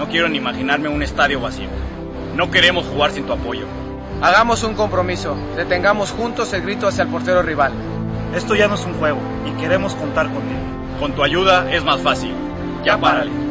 no quiero ni imaginarme un estadio vacío. No queremos jugar sin tu apoyo. Hagamos un compromiso. Detengamos juntos el grito hacia el portero rival. Esto ya no es un juego y queremos contar contigo. Con tu ayuda es más fácil. Ya párale.